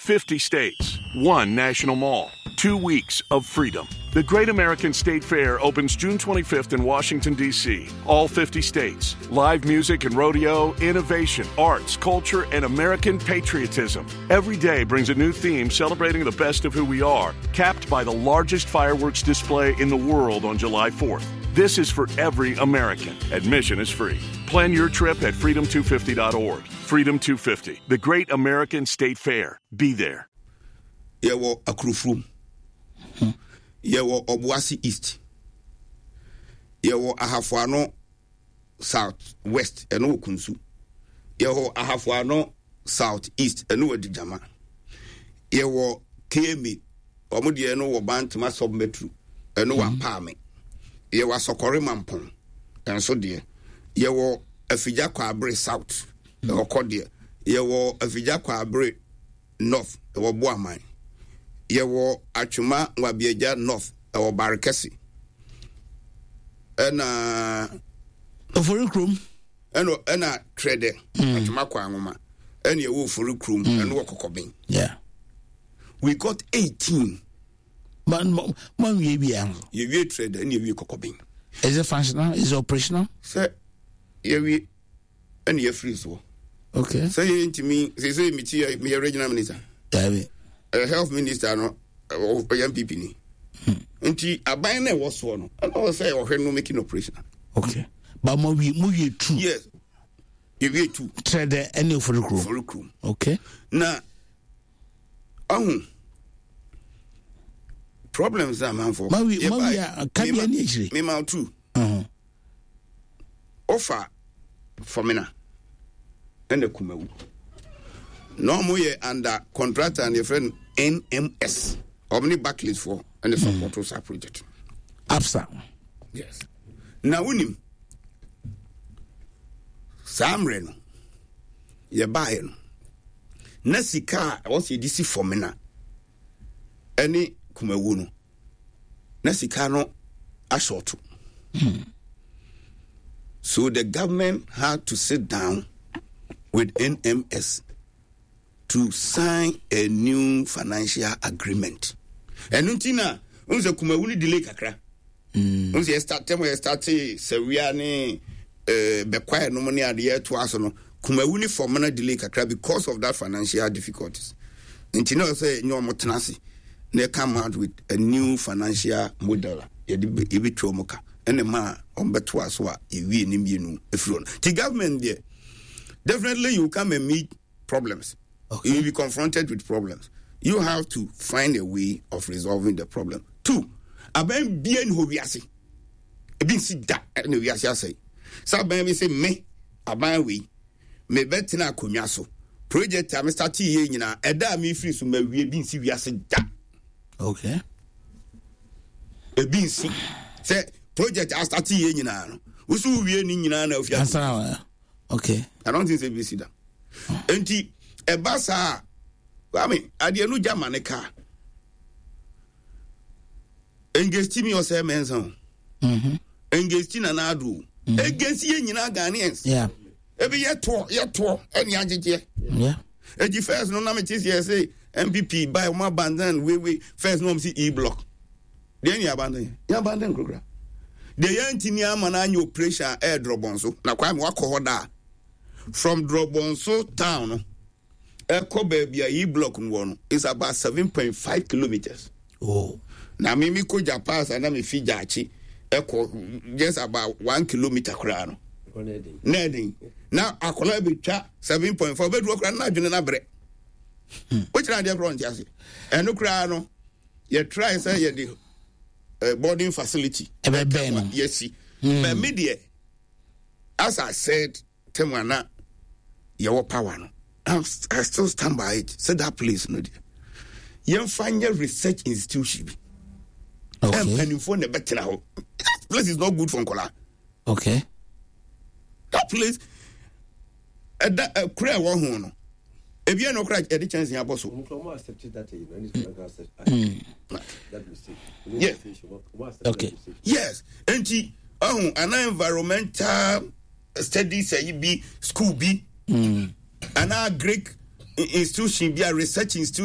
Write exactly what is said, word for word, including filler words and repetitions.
fifty states, one national mall, two weeks of freedom. The Great American State Fair opens June twenty-fifth in Washington, D C All fifty states. Live music and rodeo, innovation, arts, culture, and American patriotism. Every day brings a new theme celebrating the best of who we are, capped by the largest fireworks display in the world on July fourth. This is for every American. Admission is free. Plan your trip at freedom two fifty dot org. Freedom two fifty, the Great American State Fair. Be there. Yewo Akrufrum. Yewo Obuasi East. Yewo Ahafuano South West eno Kunsu. Yewo Ahafuano South East eno Adijama. Yewo K M E omudi eno wo Bantama Submetro eno wa Pame. Yewo Sokore Mampon enso de. Yewo Afija Kwabre South ewo Kodie. Yewo Afija Kwabre North ewo Boaman. Yewo Achuma Wabieja North ewo Barakesi. Ena Ofurukrum eno ena trade Achuma kwa ngoma. Ena yewo Ofurukrum eno Kokobin. Yeah. We got eighteen. Man man we be am. You we trade ena yewo Kokobin. Is it functional? Is it operational? Say yewi ena ye free so. Okay. Say you into me say say me tia me regional minister. Yeah. A health minister no of M P P ni. Nti aban na wo so no. I know say o hwe no making operation. Okay. But mo we mo ye two. Yes. You we two. Trade any for the crew. For the crew. Okay. Na ahun problems that man for. Ma we ma we can be any issue. Me ma two. Uh-huh. Offer for me na. And the Kumewu. No more under contractor and your friend N M S. Omni backlist for and the support was project. Absa. Yes. Now unim. Samren. Ye buy no. Nasika was ye disi for me na. Any Kumewu no. Nasika no ashoto. So the government had to sit down with N M S to sign a new financial agreement. And untina, unse Kumewuni delay kakra. Unse start time we start Seriani eh bekwai no money at the year to us no. Kumewuni for mana delay kakra because of that financial difficulties. Untina say no motenasi. They come out with a new financial model. Yedi ibi tromoka. And the man on betwa so iwi ni mienu efron. The government there. Definitely you come and meet problems. Okay. You will be confronted with problems. You have to find a way of resolving the problem. Two, aben bien hobiase. Ebin si da na wiase asai. Sa ben be say me aban we me betina akonwa so. Project am start ye nyina eda me free so ma wie bin si wiase da. Okay. Ebin si say project am start ye nyina no. Usu wie ni nyina na ofia. Okay. I don't think they will see that. Enti ebasa I mean ade no German car. Engage me or say menson. Mhm. Engage na na adu. Against ye nyina Ghanaians. Yeah. Ebe ye to ye to eni agege. Yeah. Eji first no na me tisi say M P P buy one abandon we we first no see E block. Then you abandon. You abandon program. The yantini amana anyo operation air drobonso. Na kwa me wako hoda. From Drobonso town, Eko baby E block one is about seven point five kilometers. Oh, now Mimi koja pass and I'm a Fijachi, Eko just about one kilometer crown. Neding. Now I could be chat seven point four bedrock and not doing a break. Which are the front, Jassy? And no crown, you try and say the boarding facility. Yes, see, but media, as I said, Temana. Your power no. I still stand by it. Say that place no there. You find your research institution. Okay. And you find a better now. That place is not good for Nkola. Okay. That place. A that a cry one no. If you no cry, any chance in your boss. Yes. Okay. Yes. And she oh an environmental studies say be school be. Mm. And our Greek institution be a research institution.